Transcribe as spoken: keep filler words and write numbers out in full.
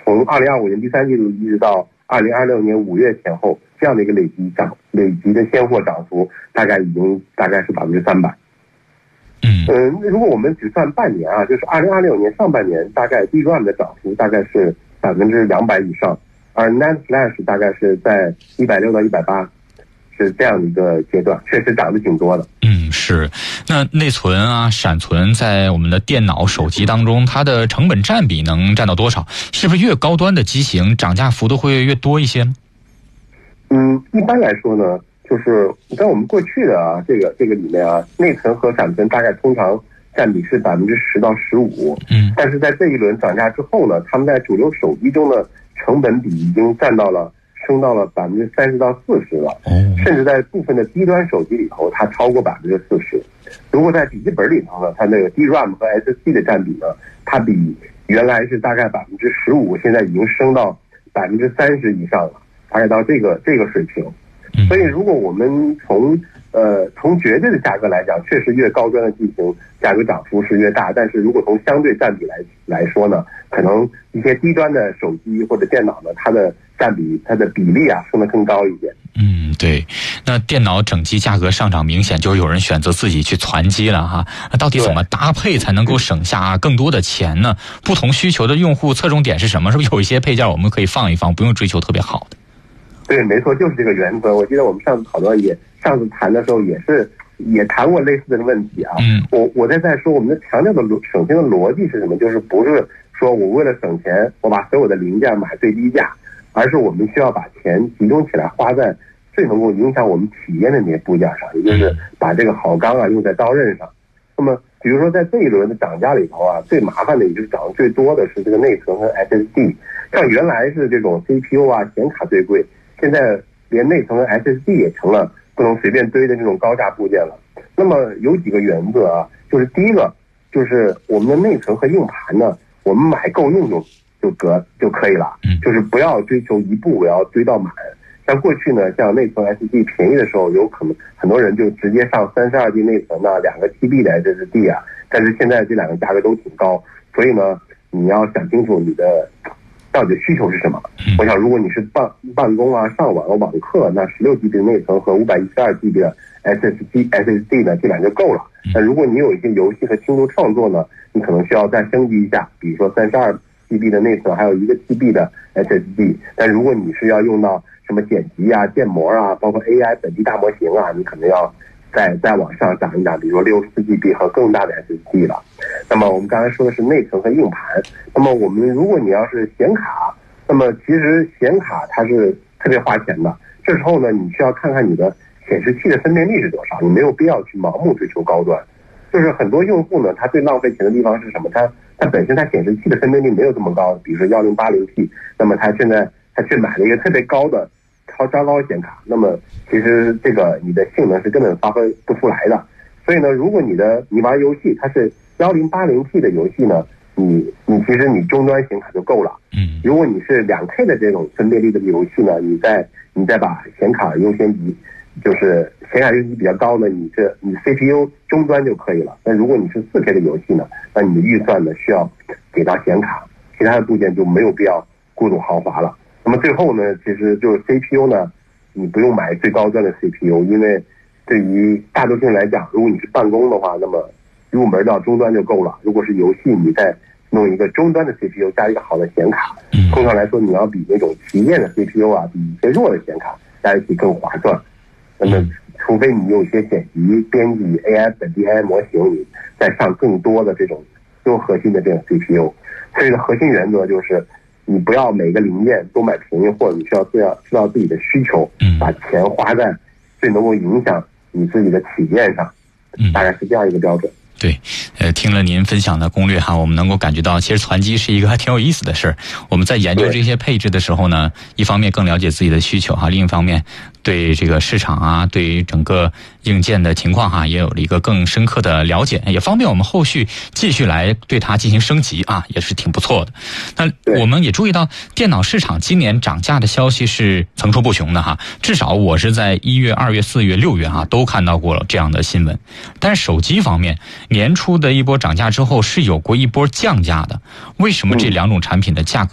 从二零二五年第三季度一直到二零二六年五月前后，这样的一个累计涨累计的现货涨幅大概已经大概是百分之三百。 嗯， 呃，如果我们只算半年啊，就是二零二六年上半年，大概 D RAM 的涨幅大概是百分之两百以上，而 NAND Flash 大概是在一百六到一百八，是这样的一个阶段，确实涨得挺多的。 嗯，是。那内存啊、闪存在我们的电脑、手机当中，它的成本占比能占到多少？是不是越高端的机型涨价幅度会越多一些呢？ 嗯，一般来说呢，就是在我们过去的啊这个这个里面啊，内存和闪存大概通常占比是百分之十到十五。 嗯， 但是在这一轮涨价之后呢，他们在主流手机中的成本比已经占到了升到了百分之三十到四十了。 哦， 甚至在部分的低端手机里头，它超过百分之四十。如果在笔记本里头呢，它那个 D RAM 和 S S D 的占比呢，它比原来是大概百分之十五，现在已经升到百分之三十以上了，大概到这个这个水平。所以，如果我们从呃从绝对的价格来讲，确实越高端的机型价格涨幅是越大。但是如果从相对占比来来说呢，可能一些低端的手机或者电脑呢，它的占比它的比例啊升得更高一点。 嗯，对。那电脑整机价格上涨明显，就有人选择自己去攒机了哈。那到底怎么搭配才能够省下更多的钱呢？不同需求的用户侧重点是什么？是不是有一些配件我们可以放一放，不用追求特别好的？ 对，没错，就是这个原则。我记得我们上次讨论也上次谈的时候也是也谈过类似的问题啊。 嗯， 我我在在说我们的强调的省钱的逻辑是什么？就是不是说我为了省钱，我把所有的零件买最低价，而是我们需要把钱集中起来花在最能够影响我们体验的那些部件上，也就是把这个好钢啊用在刀刃上。那么比如说在这一轮的涨价里头啊，最麻烦的也就是涨得最多的是这个内存和 S S D。像原来是这种 C P U 啊显卡最贵，现在连内存和 S S D 也成了不能随便堆的这种高价部件了。那么有几个原则啊，就是第一个就是我们的内存和硬盘呢，我们买够用就就得就可以了，就是不要追求一步我要堆到满。像过去呢，像内存 S S D 便宜的时候，有可能很多人就直接上三十二 G 内存啊，两个 T B 的 S S D 啊，但是现在这两个价格都挺高，所以呢，你要想清楚你的到底的需求是什么。我想，如果你是办办公啊、上网、网课，那十六 G B 的内存和五百一十二 G B 的 S S D、S S D 呢，这两就够了。那如果你有一些游戏和轻度创作呢，你可能需要再升级一下，比如说三十二 G B 的内存，还有一个 T B 的 S S D。但如果你是要用到什么剪辑啊、建模啊，包括 A I 本地大模型啊，你可能要再再往上涨一涨，比如说六十四 G B 和更大的 S S D 了。那么我们刚才说的是内存和硬盘。那么我们如果你要是显卡，那么其实显卡它是特别花钱的。这时候呢，你需要看看你的显示器的分辨率是多少，你没有必要去盲目追求高端。就是很多用户呢，他最浪费钱的地方是什么？他他本身他显示器的分辨率没有这么高，比如说一零八零 P， 那么他现在他去买了一个特别高的超超高显卡，那么其实这个你的性能是根本发挥不出来的。所以呢，如果你的你玩游戏它是一零八零 P 的游戏呢，你你其实你终端显卡就够了。 嗯， 如果你是两 K 的这种分辨率的游戏呢，你再你再把显卡优先级，就是显卡优先级比较高的，你这你 C P U 终端就可以了。那如果你是四 K 的游戏呢，那你的预算呢需要给到显卡，其他的部件就没有必要过度豪华了。那么最后呢，其实就是 C P U 呢，你不用买最高端的 C P U， 因为对于大多数人来讲，如果你是办公的话，那么入门到终端就够了。如果是游戏，你再弄一个终端的 C P U 加一个好的显卡，通常来说你要比那种旗舰的 C P U 啊，比一些弱的显卡加一起更划算。那么除非你有一些剪辑、编辑 A I 本地 A I 模型，你再上更多的这种更核心的这种 C P U。所以的核心原则就是，你不要每个零件都买便宜货，你需要知道知道自己的需求，把钱花在最能够影响你自己的体验上，大概是这样一个标准。 对，呃，听了您分享的攻略哈，我们能够感觉到，其实攒机是一个还挺有意思的事儿。我们在研究这些配置的时候呢，一方面更了解自己的需求哈，另一方面对这个市场啊，对于整个硬件的情况哈，也有了一个更深刻的了解，也方便我们后续继续来对它进行升级啊，也是挺不错的。那我们也注意到，电脑市场今年涨价的消息是层出不穷的哈，至少我是在一月、二月、四月、六月哈都看到过了这样的新闻。但是手机方面，年初的一波涨价之后是有过一波降价的，为什么这两种产品的价格